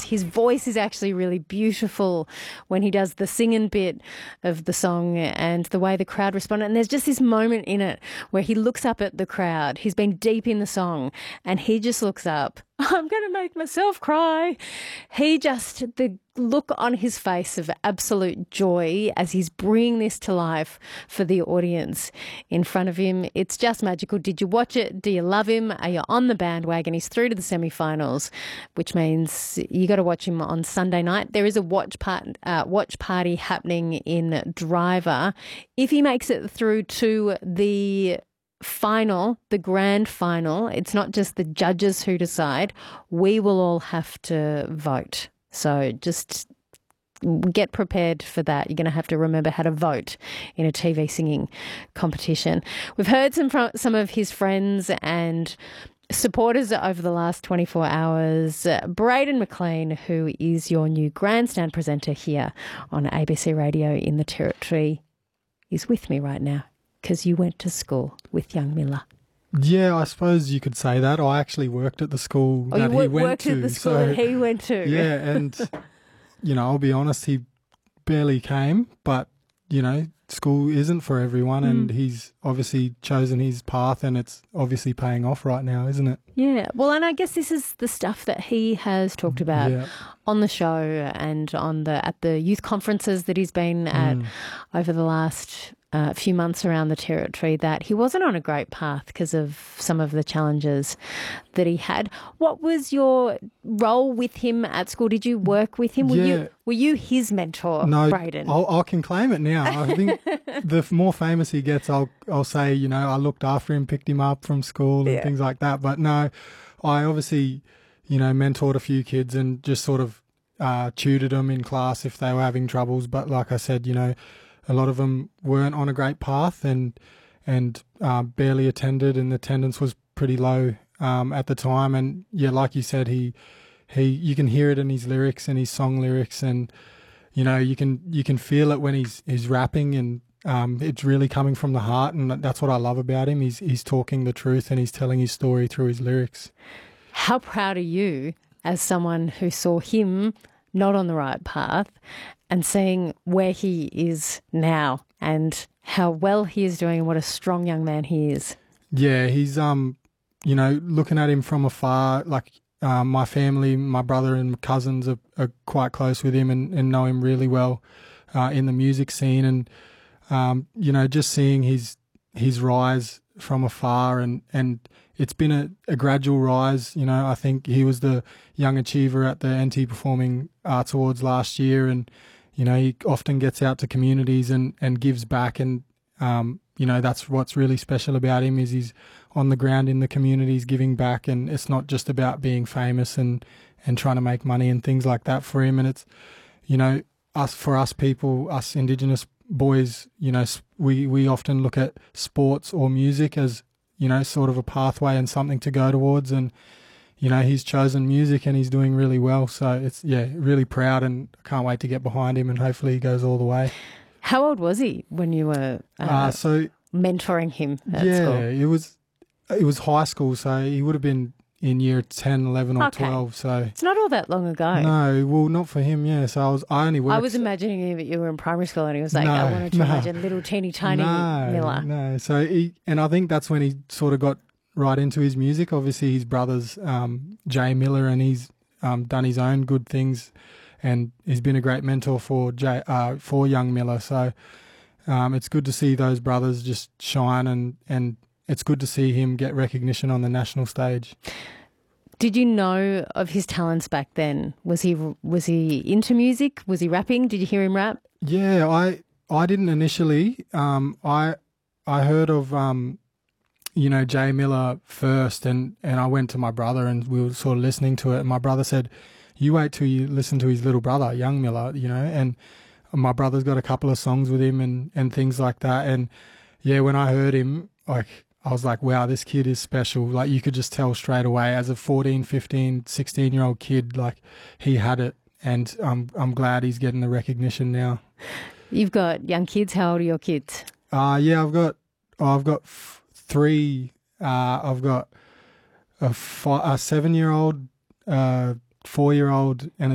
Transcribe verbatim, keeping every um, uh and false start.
His voice is actually really beautiful when he does the singing bit of the song and the way the crowd responded. And there's just this moment in it where he looks up at the crowd. He's been deep in the song and he just looks up. I'm going to make myself cry. He just, the look on his face of absolute joy as he's bringing this to life for the audience in front of him. It's just magical. Did you watch it? Do you love him? Are you on the bandwagon? He's through to the semi-finals, which means you got to watch him on Sunday night. There is a watch part, uh, watch party happening in Driver. If he makes it through to the final, the grand final, it's not just the judges who decide. We will all have to vote. So just get prepared for that. You're going to have to remember how to vote in a T V singing competition. We've heard some from some of his friends and supporters over the last twenty-four hours. Uh, Braden McLean, who is your new grandstand presenter here on A B C Radio in the Territory, is with me right now because you went to school with young Miller. Yeah, I suppose you could say that. I actually worked at the school oh, that you he went worked to. at the school so, that he went to. Yeah, and, you know, I'll be honest, he barely came, but, you know, school isn't for everyone mm. and he's obviously chosen his path and it's obviously paying off right now, isn't it? Yeah. Well, and I guess this is the stuff that he has talked about yeah. on the show and on the at the youth conferences that he's been at mm. over the last a uh, few months around the Territory, that he wasn't on a great path because of some of the challenges that he had. What was your role with him at school? Did you work with him? Were yeah. you were you his mentor, no, Braden? I'll, I can claim it now. I think the more famous he gets, I'll I'll say, you know, I looked after him, picked him up from school and yeah. things like that. But no, I obviously, you know, mentored a few kids and just sort of uh, tutored them in class if they were having troubles. But like I said, you know, a lot of them weren't on a great path and and uh, barely attended, and attendance was pretty low um, at the time. And yeah, like you said, he he you can hear it in his lyrics and his song lyrics, and you know you can you can feel it when he's he's rapping, and um, it's really coming from the heart. And that's what I love about him. He's he's talking the truth and he's telling his story through his lyrics. How proud are you as someone who saw him not on the right path and seeing where he is now and how well he is doing and what a strong young man he is? Yeah, he's, um, you know, looking at him from afar, like um, my family, my brother and my cousins are, are quite close with him and, and know him really well uh, in the music scene. And, um, you know, just seeing his his rise from afar and, and it's been a, a gradual rise. You know, I think he was the young achiever at the N T Performing Arts Awards last year, and you know, he often gets out to communities and, and gives back. And, um, you know, that's what's really special about him is he's on the ground in the communities giving back. And it's not just about being famous and, and trying to make money and things like that for him. And it's, you know, us for us people, us Indigenous boys, you know, we, we often look at sports or music as, you know, sort of a pathway and something to go towards. And, you know, he's chosen music and he's doing really well. So it's, yeah, really proud and I can't wait to get behind him and hopefully he goes all the way. How old was he when you were uh, uh, so mentoring him at yeah, school? Yeah, it was, it was high school. So he would have been in year ten, eleven or okay. twelve. So it's not all that long ago. No, well, not for him, yeah. So I was, I only worked. I was imagining that you were in primary school and he was like, no, I wanted to no. imagine little teeny tiny no, Miller. No, so he, and I think that's when he sort of got right into his music. Obviously, his brother's um, Jay Miller, and he's um, done his own good things, and he's been a great mentor for Jay, uh, for young Miller. So um, it's good to see those brothers just shine, and and it's good to see him get recognition on the national stage. Did you know of his talents back then? Was he was he into music? Was he rapping? Did you hear him rap? Yeah, I I didn't initially. Um, I I heard of. Um, you know, Jay Miller first, and, and I went to my brother and we were sort of listening to it, and my brother said, you wait till you listen to his little brother, young Miller, you know, and my brother's got a couple of songs with him and, and things like that. And yeah, when I heard him, like, I was like, wow, this kid is special. Like, you could just tell straight away as a fourteen, fifteen, sixteen year old kid, like he had it. And I'm, I'm glad he's getting the recognition now. You've got young kids. How old are your kids? Uh, yeah, I've got, oh, I've got f- three. Uh, I've got a, fi- a seven-year-old, uh, four-year-old, and a